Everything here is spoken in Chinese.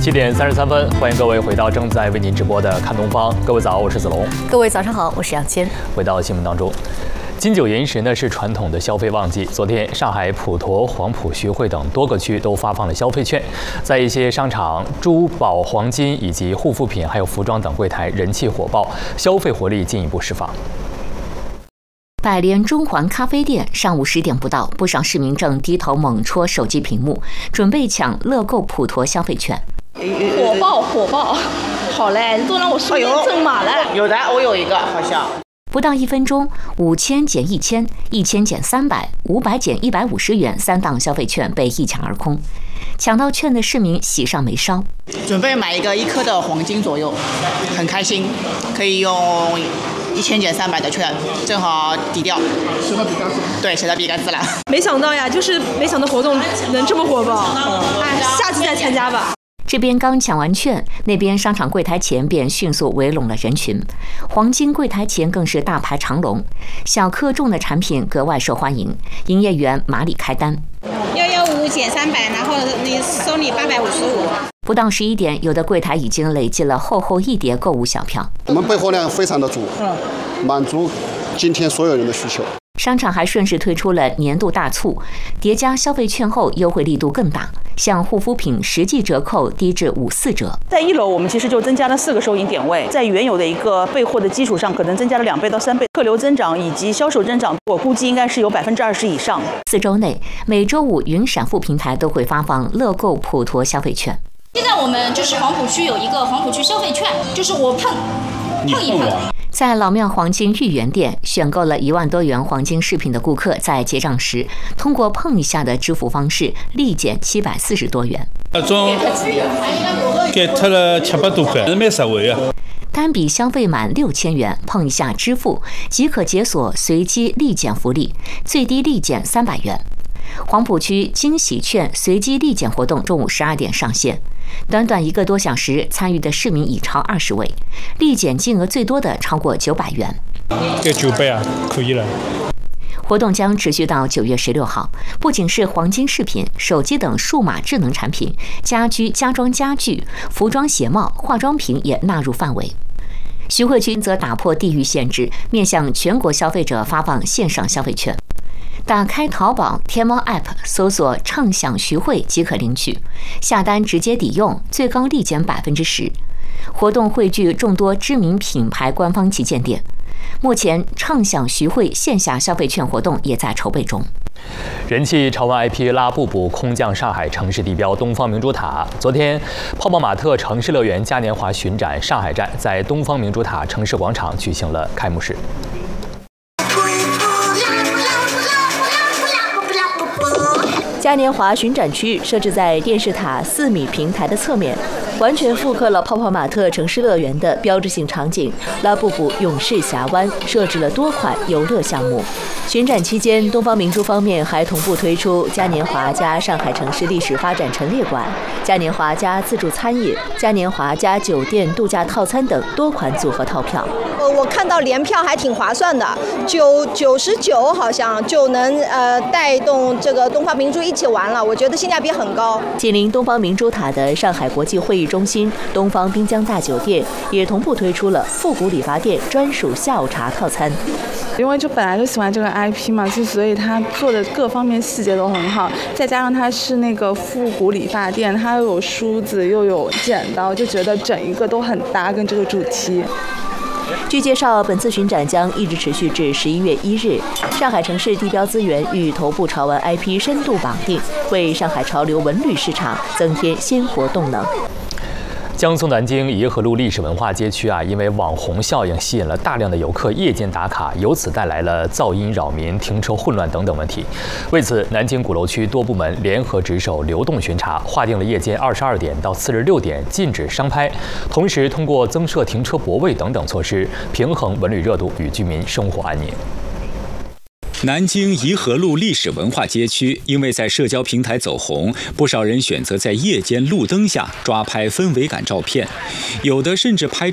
7点33分，欢迎各位回到正在为您直播的《看东方》。各位早，我是子龙。 各位早上好，我是杨谦。 回到新闻当中，金九银十呢是传统的消费旺季。昨天，上海普陀、黄埔、徐汇等多个区都发放了消费券，在一些商场，珠宝、黄金以及护肤品还有服装等柜台人气火爆，消费活力进一步释放。 百联中环咖啡店上午10点不到，不少市民正低头猛戳手机屏幕，准备抢乐购普陀消费券。 火爆，好嘞，都让我瞬间挣马了。 有的，我有一个好像。 不到1分钟，5000减1000，1000减300，500减150元，3档消费券被一抢而空。抢到券的市民喜上眉梢， 准备买一个1克的黄金左右，很开心，可以用1000减300的券，正好抵掉。写到笔杆子。对，写到笔杆子了。 没想到呀，就是没想到活动能这么火爆。下次再参加吧。 这边刚抢完券，那边商场柜台前便迅速围拢了人群，黄金柜台前更是大排长龙，小克重的产品格外受欢迎，营业员麻利开单。 115减300，然后收你855。 不到11点，有的柜台已经累积了厚厚一叠购物小票。 我们备货量非常的足，满足今天所有人的需求。 商场还顺势推出了年度大促，叠加消费券后优惠力度更大，像护肤品实际折扣低至54折。 在1楼，我们其实就增加了4个收银点位，在原有的一个备货的基础上，可能增加了2倍到3倍，客流增长以及销售增长，我估计应该是有20%以上。 4周内，每周5云闪付平台都会发放乐购普陀消费券。 现在我们就是黄埔区有一个黄埔区消费券，就是我碰一碰。 在老庙黄金御园店，选购了1万多元黄金饰品的顾客，在结账时通过碰一下的支付方式，立减740多元。 总给他了700多块，蛮实惠啊。 单笔消费满6000元，碰一下支付即可解锁随机立减福利，最低立减300元。黄埔区惊喜券随机立减活动中午12点上线，短短1个多小时，参与的市民已超20位，立减金额最多的超过900元。 给900啊，可以了。 活动将持续到9月16号，不仅是黄金饰品、手机等数码智能产品，家居、家装家具、服装鞋帽、化妆品也纳入范围。徐汇区则打破地域限制，面向全国消费者发放线上消费券。打开淘宝、天猫 App， 搜索“畅享徐汇”即可领取，下单直接抵用，最高立减10%。活动汇聚众多知名品牌官方旗舰店。目前，畅享徐汇线下消费券活动也在筹备中。 人气潮玩 IP 拉布布空降上海城市地标东方明珠塔。昨天，泡泡玛特城市乐园嘉年华巡展上海站在东方明珠塔城市广场举行了开幕式。 嘉年华巡展区设置在电视塔4米平台的侧面，完全复刻了泡泡玛特城市乐园的标志性场景拉布布勇士峡湾，设置了多款游乐项目。巡展期间，东方明珠方面还同步推出嘉年华加上海城市历史发展陈列馆、嘉年华加自助餐饮、嘉年华加酒店度假套餐等多款组合套票。 我看到联票还挺划算的，99好像就能带动这个东方明珠一起玩了，我觉得性价比很高。 紧邻东方明珠塔的上海国际会议中心东方滨江大酒店也同步推出了复古理发店专属下午茶套餐。 因为就本来就喜欢这个 IP 嘛，所以它做的各方面细节都很好，再加上它是那个复古理发店，它又有梳子又有剪刀，就觉得整一个都很搭跟这个主题。 据介绍，本次巡展将一直持续至11月1日。上海城市地标资源与头部潮玩 IP 深度绑定，为上海潮流文旅市场增添鲜活动能。 江苏南京颐和路历史文化街区因为网红效应吸引了大量的游客夜间打卡，由此带来了噪音扰民、停车混乱等等问题。为此，南京鼓楼区多部门联合值守流动巡查，划定了夜间22点到次日6点禁止商拍，同时通过增设停车泊位等等措施，平衡文旅热度与居民生活安宁。 南京颐和路历史文化街区因为在社交平台走红，不少人选择在夜间路灯下抓拍氛围感照片，有的甚至拍